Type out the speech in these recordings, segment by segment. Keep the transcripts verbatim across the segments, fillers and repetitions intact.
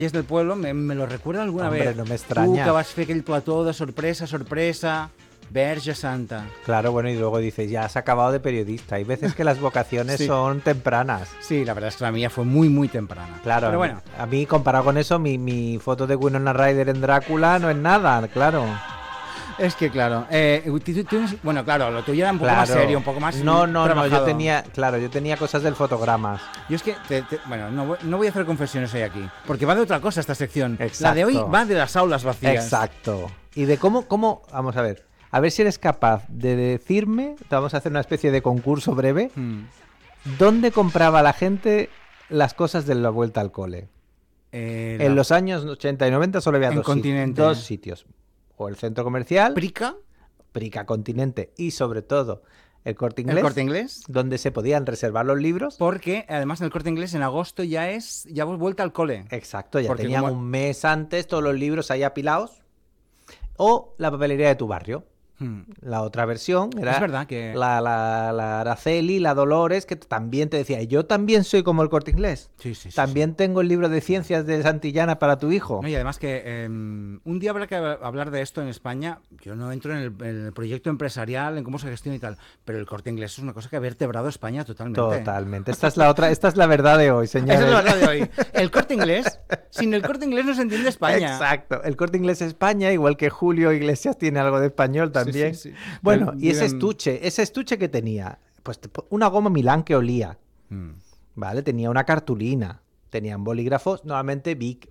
calles del pueblo me, me lo recuerda alguna Hombre, vez. no me extraña. Tu que vas fer aquell plató de sorpresa, sorpresa, Verge Santa. Claro, bueno, y luego dices, ya has acabado de periodista. Hay veces que las vocaciones Sí. son tempranas. Sí, la verdad es que la mía fue muy, muy temprana. Claro, Pero a mí- bueno, a mí comparado con eso, mi, mi foto de Winona Ryder en Drácula no es nada, claro. es que claro, eh, tú- tú tienes- bueno, claro, lo tuyo era un poco Claro. más serio, un poco más No, no, no, yo trabajado. tenía, claro, yo tenía cosas del fotogramas. Yo es que, te- te- bueno, no, voy- no voy a hacer confesiones hoy aquí, porque va de otra cosa esta sección. La Exacto. de hoy va de las aulas vacías. Exacto. Y de cómo, cómo, vamos a ver, a ver si eres capaz de decirme, te vamos a hacer una especie de concurso breve, Hmm. ¿dónde compraba la gente las cosas de la vuelta al cole? Eh, En la los años ochenta y noventa solo había En dos, Continente. sitios, dos sitios. O el centro comercial, Prica, Prica Continente y sobre todo el Corte Inglés, el Corte Inglés, donde se podían reservar los libros. porque además en el Corte Inglés en agosto ya es ya hemos vuelta al cole. Exacto, ya Porque tenían como- un mes antes todos los libros ahí apilados. O la papelería de tu barrio. Hmm. La otra versión era Es verdad que la, la, la Araceli, la Dolores, que también te decía, yo también soy como el Corte Inglés. sí, sí, sí, También tengo el libro de ciencias de Santillana para tu hijo. No, y además que eh, un día habrá que hablar de esto en España. Yo no entro en el, en el proyecto empresarial, en cómo se gestiona y tal, pero el Corte Inglés es una cosa que ha vertebrado España totalmente. Totalmente. Esta es la otra, esta es la verdad de hoy, señores. Esa es la verdad de hoy. El Corte Inglés, sin el Corte Inglés no se entiende España. Exacto. El Corte Inglés España, igual que Julio Iglesias tiene algo de español también. Sí, sí, sí. Bueno, Pero y ese viven- estuche, ese estuche que tenía, pues te- una goma Milán que olía, Hmm. ¿vale? Tenía una cartulina, tenían bolígrafos, nuevamente Bic.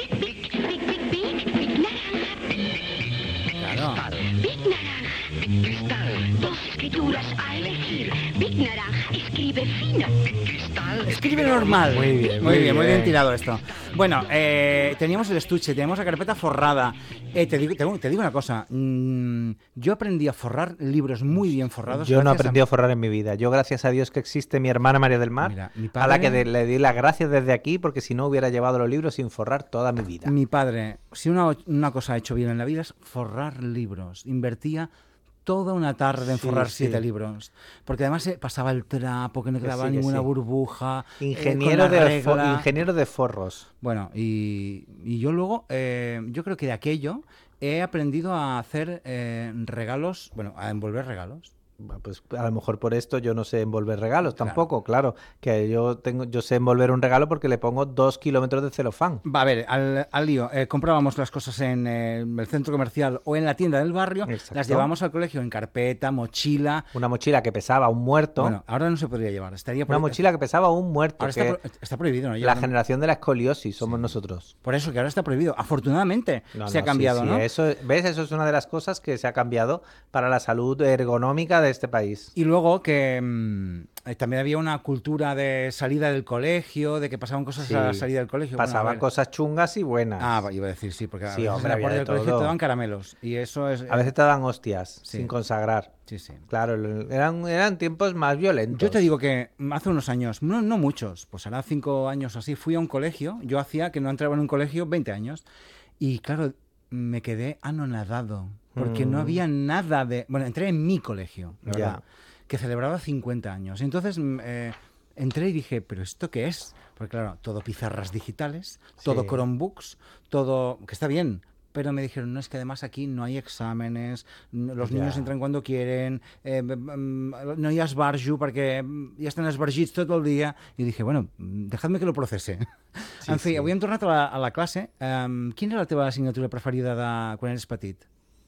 Claro. Big Naranja. Cristal. Dos escrituras a elegir. Big Naranja escribe fino. Cristal. Escribe normal. Muy bien, muy muy bien, muy bien bien. tirado esto. Bueno, eh, teníamos el estuche, teníamos la carpeta forrada. Eh, te, digo, te, te digo una cosa. mm, yo aprendí a forrar libros muy bien forrados. Yo no gracias aprendí a forrar en mi vida. Yo, gracias a Dios que existe mi hermana María del Mar, Mira, mi a la que padre- de- le di las gracias desde aquí, porque si no hubiera llevado los libros sin forrar toda mi vida. Mi padre, si una, una cosa ha hecho bien en la vida es forrar libros. Invertía toda una tarde en Sí, forrar sí. siete libros. Porque además eh, pasaba el trapo, que no Que quedaba sí, que ninguna sí. burbuja. eh, Ingeniero, con la de fo- regla. ingeniero de forros. Bueno, y, y yo luego, eh, yo creo que de aquello he aprendido a hacer eh, regalos, bueno, a envolver regalos. Bueno, pues a lo mejor por esto yo no sé envolver regalos Claro. tampoco, claro. Que yo tengo, yo sé envolver un regalo porque le pongo dos kilómetros de celofán. Va, a ver, al, al lío. eh, comprábamos las cosas en eh, el centro comercial o en la tienda del barrio, Exacto. las llevábamos al colegio en carpeta, mochila. Una mochila que pesaba un muerto. Bueno, ahora no se podría llevar. Estaría una prohi- mochila que pesaba un muerto. Ahora que está, pro- está prohibido, ¿no? la Llevar- generación de la escoliosis somos nosotros. Por eso que ahora está prohibido. Afortunadamente No, se ha no, sí, cambiado, sí, ¿no? Eso, ¿ves? Eso es una de las cosas que se ha cambiado para la salud ergonómica de este país. Y luego que mm, eh, también había una cultura de salida del colegio, de que pasaban cosas Sí. a la salida del colegio. Bueno, a Pasaban ver. cosas chungas y buenas. Ah, va, iba a decir sí, porque a Sí, veces hombre, en la había puerta de del colegio todo. te daban caramelos. Y eso es. A veces te daban hostias Sí. sin consagrar. Sí, sí. Claro, eran, eran tiempos más violentos. Yo te digo que hace unos años, no, no muchos, pues hará cinco años así, fui a un colegio. Yo hacía que no entraba en un colegio veinte años. Y claro, me quedé anonadado. Porque no Mm. había nada de. Bueno, entré en mi colegio, la Ya. verdad, que celebraba cincuenta años. Y entonces mm, eh, entré y dije, ¿pero esto qué es? Porque claro, todo pizarras digitales, todo Sí. Chromebooks, todo. Que está bien. Pero me dijeron, no, es que además aquí no hay exámenes, n- los Ya. niños entran cuando quieren, eh, b- mm, no hi ha esbarjo perquè mm, ja estan esbargits tot el dia. I dije, bueno, mm, dejadme que lo processe. Sí, en fi, sí. avui hem tornat a la, a la classe. Um, quina era la teva assignatura preferida de quan eres petit?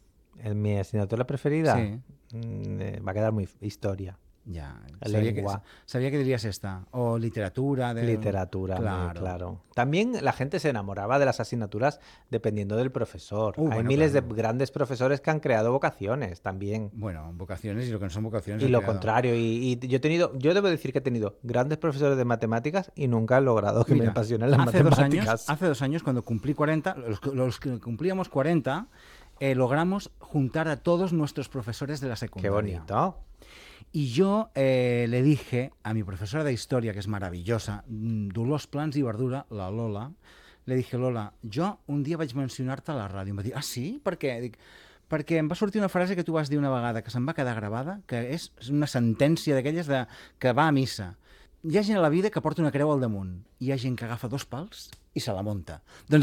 En mi asignatura preferida Sí. mm, eh, va a quedar muy historia. Ya, sabía que, Lengua. sabía que dirías esta. O literatura. De... Literatura, muy Claro. claro. También la gente se enamoraba de las asignaturas dependiendo del profesor. Uh, Hay bueno, miles claro. de grandes profesores que han creado vocaciones también. Bueno, vocaciones y lo que no son vocaciones. Y han lo creado. contrario, y, y yo he tenido, yo debo decir que he tenido grandes profesores de matemáticas y nunca he logrado que me Mira, apasionen las hace dos matemáticas. años, hace dos años, cuando cumplí cuarenta, los, que- los que cumplíamos cuarenta, eh, logramos juntar a todos nuestros profesores de la Qué secundaria. bonito. Y yo eh, le dije a mi profesora de historia, que es maravillosa, mm, Dolors Plans i Verdura, la Lola, le dije, Lola, jo un dia vaig mencionar-te a la ràdio. Em va dir, ah, sí? Per què? Dic, perquè em va sortir una frase que tu vas dir una vegada que se'm va quedar gravada, que és una sentència d'aquelles de, que va a missa. hi ha gent a la vida que porta una creu al damunt i hi ha gent que agafa dos pals i se la munta. Doncs